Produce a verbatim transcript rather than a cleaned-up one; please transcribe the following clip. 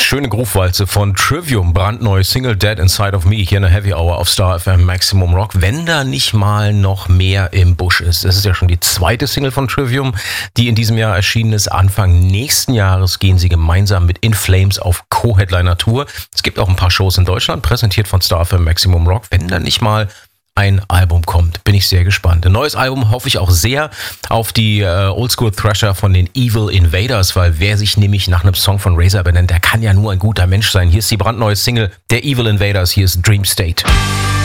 Schöne Groove-Walze von Trivium, brandneue Single Dead Inside of Me, hier in der Heavy Hour auf Star F M Maximum Rock. Wenn da nicht mal noch mehr im Busch ist. Das ist ja schon die zweite Single von Trivium, die in diesem Jahr erschienen ist. Anfang nächsten Jahres gehen sie gemeinsam mit In Flames auf Co-Headliner-Tour. Es gibt auch ein paar Shows in Deutschland, präsentiert von Star F M Maximum Rock. Wenn da nicht mal ein Album kommt, bin ich sehr gespannt. Ein neues Album hoffe ich auch sehr auf die äh, Oldschool Thrasher von den Evil Invaders, weil wer sich nämlich nach einem Song von Razor benennt, der kann ja nur ein guter Mensch sein. Hier ist die brandneue Single der Evil Invaders, hier ist Dream State.